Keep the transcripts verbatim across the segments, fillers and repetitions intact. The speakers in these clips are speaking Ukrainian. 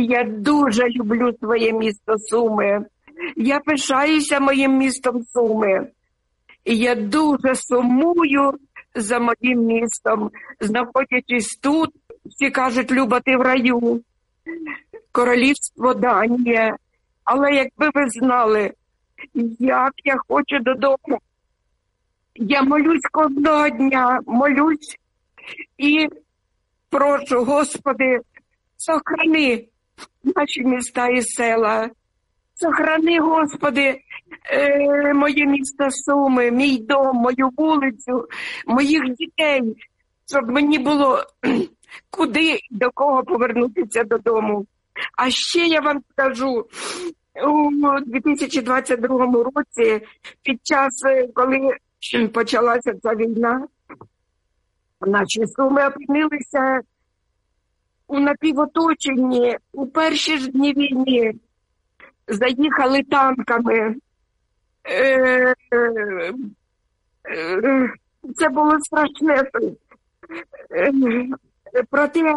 Я дуже люблю своє місто Суми. Я пишаюся моїм містом Суми. І я дуже сумую за моїм містом, знаходячись тут. Всі кажуть, Люба, ти в раю. Королівство Данія. Але якби ви знали, як я хочу додому. Я молюсь кожного дня, молюсь і прошу, Господи, сохрани наші міста і села. Сохрани, Господи, е, моє місто Суми, мій дом, мою вулицю, моїх дітей, щоб мені було куди і до кого повернутися додому. А ще я вам скажу, у дві тисячі двадцять другому році, під час, коли почалася ця війна, наші Суми опинилися у напівоточенні. У перші ж дні війни заїхали танками. Е, е, е, це було страшне. Е, проте,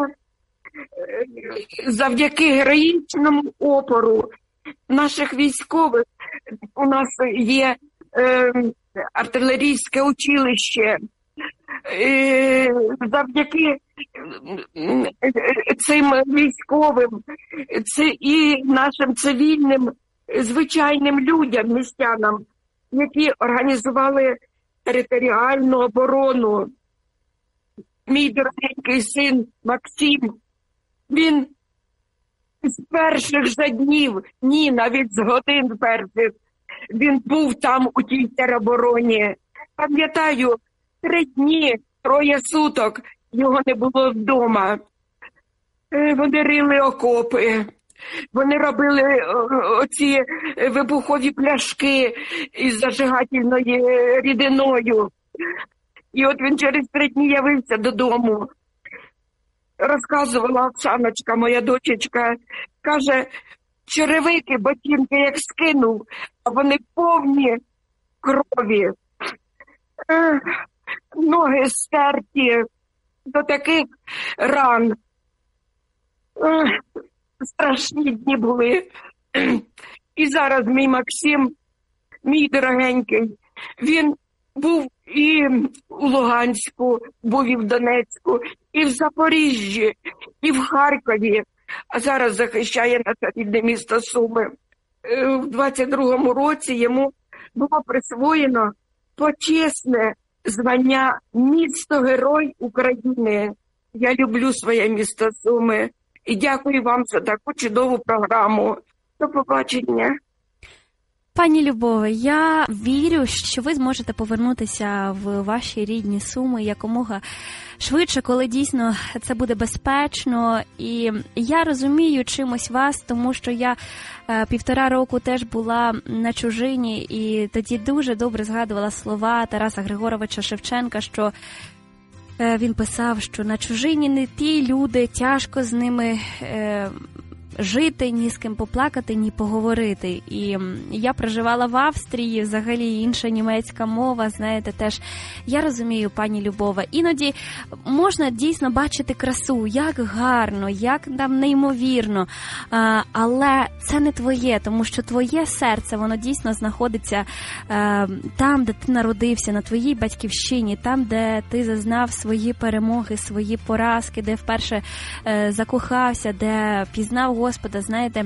завдяки героїчному опору наших військових, у нас є е, артилерійське училище, е, завдяки цим військовим це і нашим цивільним, звичайним людям, містянам, які організували територіальну оборону. Мій дорогенький син Максим, він з перших же днів, ні, навіть з годин перших, він був там у тій теробороні. Пам'ятаю, три дні, троє суток його не було вдома. Вони рили окопи, вони робили оці вибухові пляшки із зажигательною рідиною. І от він через три дні явився додому. Розказувала Оксаночка, моя дочечка, каже, черевики, ботинки як скинув, а вони повні крові. Ноги стерті до таких ран. Страшні дні були. І зараз мій Максим, мій дорогенький, він був і у Луганську, був і в Донецьку, і в Запоріжжі, і в Харкові, а зараз захищає наше рідне місто Суми. В двадцять другому році йому було присвоєно почесне звання «Місто-герой України». Я люблю своє місто Суми і дякую вам за таку чудову програму. До побачення. Пані Любове, я вірю, що ви зможете повернутися в ваші рідні Суми якомога швидше, коли дійсно це буде безпечно. І я розумію чимось вас, тому що я е, півтора року теж була на чужині, і тоді дуже добре згадувала слова Тараса Григоровича Шевченка, що е, він писав, що на чужині не ті люди, тяжко з ними е, жити, ні з ким поплакати, ні поговорити. І я проживала в Австрії, взагалі інша німецька мова, знаєте, теж я розумію, пані Любова, іноді можна дійсно бачити красу, як гарно, як там неймовірно, але це не твоє, тому що твоє серце, воно дійсно знаходиться там, де ти народився, на твоїй батьківщині, там, де ти зазнав свої перемоги, свої поразки, де вперше закохався, де пізнав Господа, знаєте.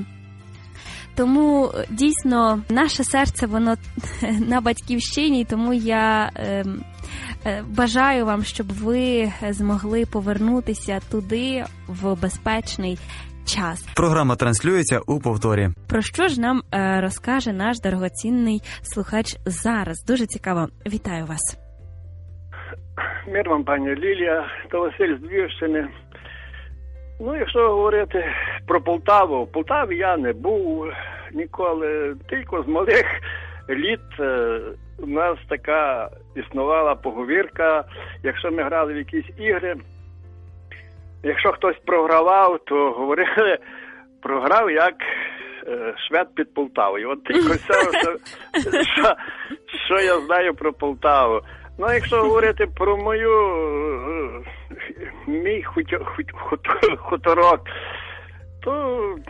Тому дійсно наше серце, воно на батьківщині, тому я е, е, бажаю вам, щоб ви змогли повернутися туди в безпечний час. Програма транслюється у повторі. Про що ж нам е, розкаже наш дорогоцінний слухач зараз? Дуже цікаво. Вітаю вас. Мир вам, пані Лілія, то Василь з Львівщини. Ну, якщо говорити про Полтаву, в Полтаві я не був ніколи, тільки з малих літ у нас така існувала поговірка, якщо ми грали в якісь ігри, якщо хтось програвав, то говорили, програв як швед під Полтавою. От тільки все, що, що, що я знаю про Полтаву. Ну, якщо говорити про мою, мій хуторок, то